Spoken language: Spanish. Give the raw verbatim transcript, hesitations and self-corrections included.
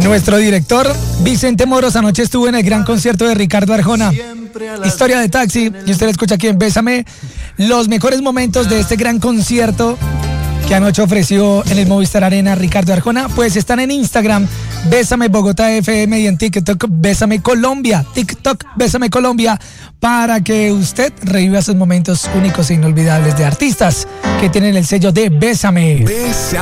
Nuestro director Vicente Moros anoche estuvo en el gran concierto de Ricardo Arjona, Historia de Taxi, y usted escucha aquí en Bésame los mejores momentos de este gran concierto que anoche ofreció en el Movistar Arena Ricardo Arjona. Pues están en Instagram, Bésame Bogotá F M, y en TikTok, Bésame Colombia, TikTok, Bésame Colombia, para que usted reviva esos momentos únicos e inolvidables de artistas que tienen el sello de Bésame. Bésame.